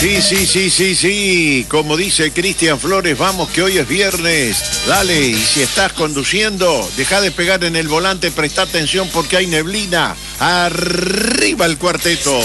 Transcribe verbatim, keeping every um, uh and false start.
Sí, sí, sí, sí, sí. Como dice Cristian Flores, vamos que hoy es viernes. Dale, y si estás conduciendo, deja de pegar en el volante, presta atención porque hay neblina. Arriba el cuarteto.